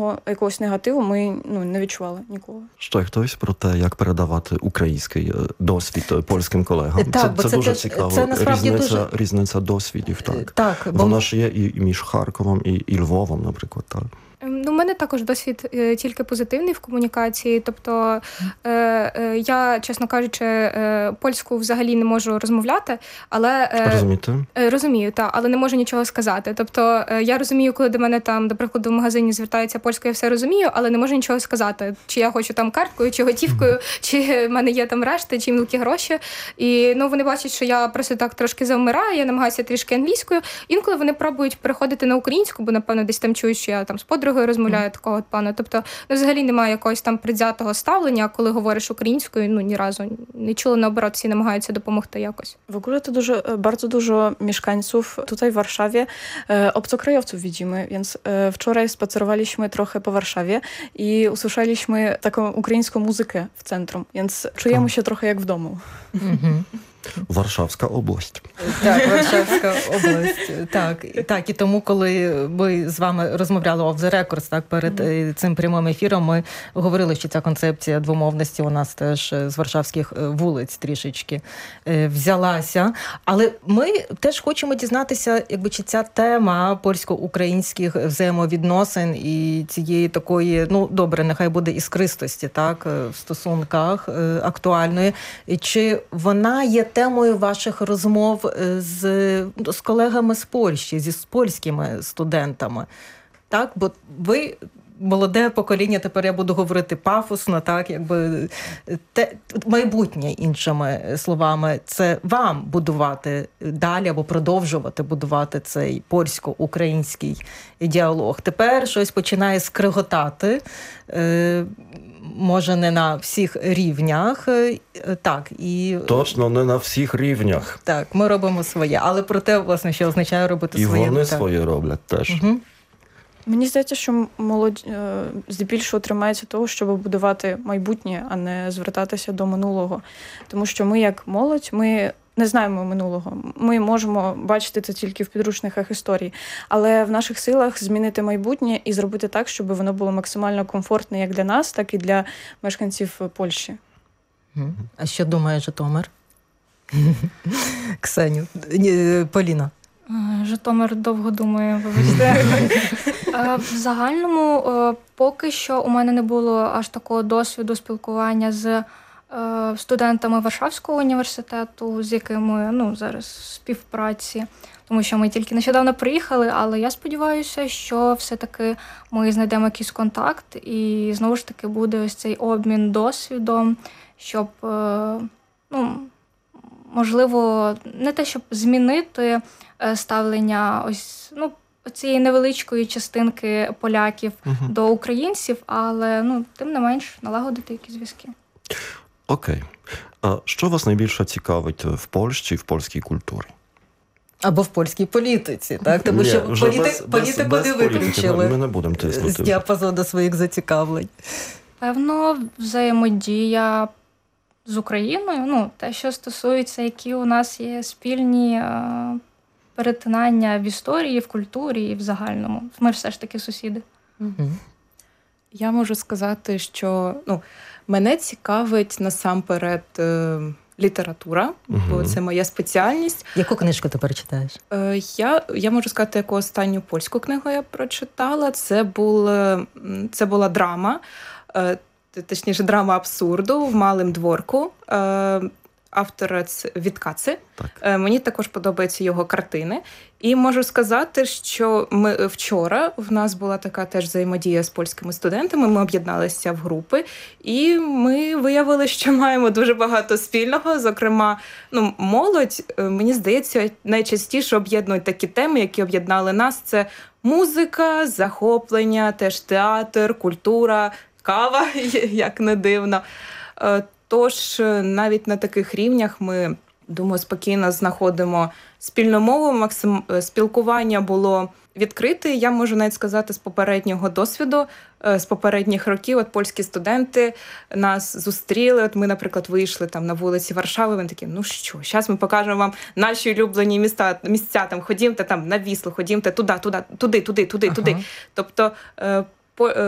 жодного якогось негативу ми не відчували нікого. Ще хтось про те, як передавати український досвід польським колегам. Так, це дуже цікаво. Це насправді різниця досвідів, так. Так, Вона ж є і між Харковом, і Львовом, наприклад, так. У мене також досвід тільки позитивний в комунікації. Тобто я, чесно кажучи, польську взагалі не можу розмовляти, але Розумієте? Розумію, так, але не можу нічого сказати. Тобто я розумію, коли до мене там, наприклад, в магазині звертається польською, я все розумію, але не можу нічого сказати. Чи я хочу там карткою, чи готівкою, чи в мене є там решти, чи мілкі гроші. І вони бачать, що я просто так трошки завмираю, я намагаюся трішки англійською. Інколи вони пробують переходити на українську, бо, напевно, десь там чують, що я там з подругою розмовляю такого от плану. Тобто, взагалі немає якогось там предвзятого ставлення, коли говориш українською, ні разу не чула, наоборот, всі намагаються допомогти якось. W ogóle to bardzo dużo mieszkańców tutaj w Warszawie, obcokrajowców widzimy, więc wczoraj spacerowaliśmy trochę po Warszawie i usłyszeliśmy taką ukraińską muzykę w centrum, więc czujemy się trochę jak w domu. Warszawska область. Так, Варшавська область. Так, і тому, коли ми з вами розмовляли off the records, так, перед цим прямим ефіром, ми говорили, що ця концепція двомовності у нас теж з варшавських вулиць трішечки взялася. Але ми теж хочемо дізнатися, чи ця тема польсько-українських взаємовідносин і цієї такої, добре, нехай буде іскристості, так, в стосунках актуальної. Чи вона є темою ваших розмов з колегами з Польщі, з польськими студентами? Так, бо ви молоде покоління, тепер я буду говорити пафосно, так, майбутнє, іншими словами, це вам будувати далі або продовжувати будувати цей польсько-український діалог. Тепер щось починає скриготати, може не на всіх рівнях, так, і... Точно, не на всіх рівнях. Так, ми робимо своє, але про те, власне, що означає робити своє. І вони своє роблять теж. Угу. Мені здається, що молодь здебільшого тримається того, щоб будувати майбутнє, а не звертатися до минулого. Тому що ми, як молодь, ми не знаємо минулого. Ми можемо бачити це тільки в підручниках історії. Але в наших силах змінити майбутнє і зробити так, щоб воно було максимально комфортне як для нас, так і для мешканців Польщі. А що думає Житомир? Ксеню. Поліна. Житомир довго думає, вибачте. В загальному, поки що у мене не було аж такого досвіду спілкування з студентами Варшавського університету, з якими зараз в співпраці, тому що ми тільки нещодавно приїхали, але я сподіваюся, що все-таки ми знайдемо якийсь контакт і знову ж таки буде ось цей обмін досвідом, щоб, можливо, не те, щоб змінити ставлення цієї невеличкої частинки поляків до українців, але, тим не менш, налагодити якісь зв'язки. Окей. А що вас найбільше цікавить в Польщі, в польській культурі? Або в польській політиці, так? Тому що політику не виключили. Ми не будемо тиснути. З діапазону своїх зацікавлень. Певно, взаємодія з Україною, те, що стосується, які у нас є спільні перетинання в історії, в культурі і в загальному. Ми все ж таки сусіди. Я можу сказати, що мене цікавить насамперед література, бо це моя спеціальність. Яку книжку ти перечитаєш? Я можу сказати, яку останню польську книгу я прочитала. Це була драма, точніше драма абсурду в Малим дворку. Автора Віткаци. Мені також подобаються його картини. І можу сказати, що вчора в нас була така теж взаємодія з польськими студентами, ми об'єдналися в групи, і ми виявили, що маємо дуже багато спільного. Зокрема, молодь, мені здається, найчастіше об'єднують такі теми, які об'єднали нас. Це музика, захоплення, теж театр, культура, кава, як не дивно. Тож навіть на таких рівнях ми, думаю, спокійно знаходимо спільну мову. Спілкування було відкрите. Я можу навіть сказати з попереднього досвіду, з попередніх років. Польські студенти нас зустріли. Ми, наприклад, вийшли там на вулиці Варшави. Вони такі, зараз ми покажемо вам наші улюблені місця. Там ходімте там на Віслу, ходімте туди. Тобто